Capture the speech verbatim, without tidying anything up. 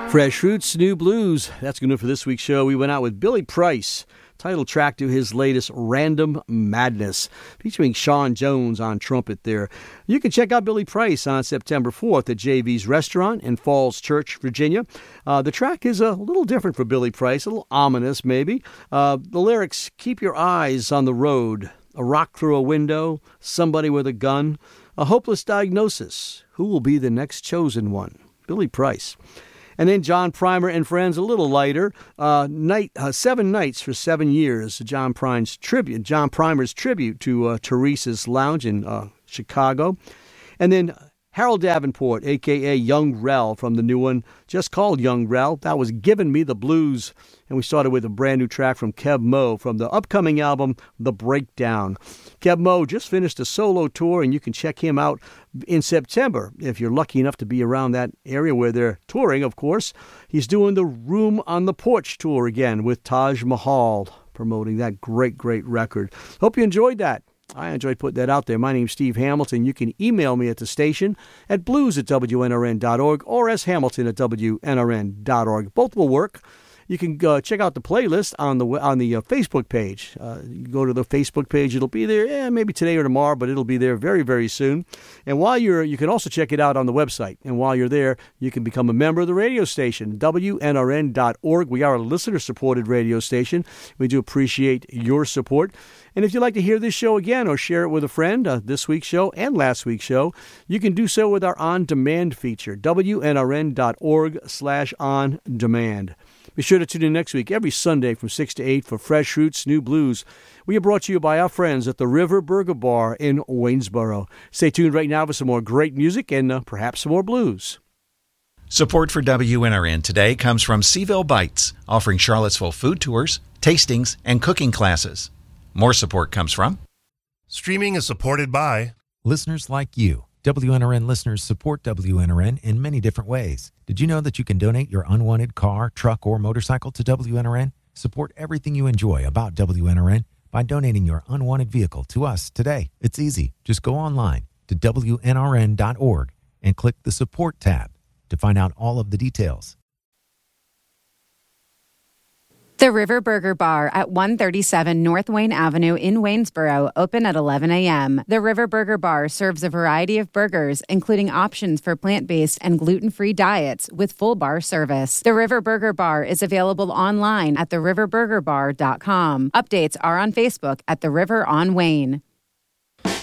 Fresh Roots, New Blues. That's good enough for this week's show. We went out with Billy Price, title track to his latest Random Madness, featuring Sean Jones on trumpet there. You can check out Billy Price on September fourth at J V's Restaurant in Falls Church, Virginia. Uh, the track is a little different for Billy Price, a little ominous maybe. Uh, the lyrics, keep your eyes on the road, a rock through a window, somebody with a gun, a hopeless diagnosis. Who will be the next chosen one? Billy Price. And then John Primer and Friends, a little lighter. Uh, night, uh, seven nights for seven years. John Primer's tribute. John Primer's tribute to uh, Teresa's Lounge in uh, Chicago. And then Harold Davenport, a k a. Young Rel, from the new one, just called Young Rel. That was Giving Me the Blues. And we started with a brand new track from Kev Moe from the upcoming album, The Breakdown. Kev Moe just finished a solo tour, and you can check him out in September if you're lucky enough to be around that area where they're touring, of course. He's doing the Room on the Porch tour again with Taj Mahal, promoting that great, great record. Hope you enjoyed that. I enjoyed putting that out there. My name's Steve Hamilton. You can email me at the station at blues at W N R N dot org or s hamilton at W N R N dot org. Both will work. You can uh, check out the playlist on the on the uh, Facebook page. Uh, you go to the Facebook page; it'll be there, eh, maybe today or tomorrow, but it'll be there very, very soon. And while you're, you can also check it out on the website. And while you're there, you can become a member of the radio station, W N R N dot org. We are a listener-supported radio station. We do appreciate your support. And if you'd like to hear this show again or share it with a friend, uh, this week's show and last week's show, you can do so with our on-demand feature, W N R N dot org slash on demand. Be sure to tune in next week, every Sunday from six to eight for Fresh Roots, New Blues. We are brought to you by our friends at the River Burger Bar in Waynesboro. Stay tuned right now for some more great music and uh, perhaps some more blues. Support for W N R N today comes from Seaville Bites, offering Charlottesville food tours, tastings, and cooking classes. More support comes from Streaming is supported by listeners like you. W N R N listeners support W N R N in many different ways. Did you know that you can donate your unwanted car, truck, or motorcycle to W N R N? Support everything you enjoy about W N R N by donating your unwanted vehicle to us today. It's easy. Just go online to W N R N dot org and click the Support tab to find out all of the details. The River Burger Bar at one thirty-seven North Wayne Avenue in Waynesboro, open at eleven a.m. The River Burger Bar serves a variety of burgers, including options for plant-based and gluten-free diets with full bar service. The River Burger Bar is available online at the river burger bar dot com. Updates are on Facebook at The River on Wayne.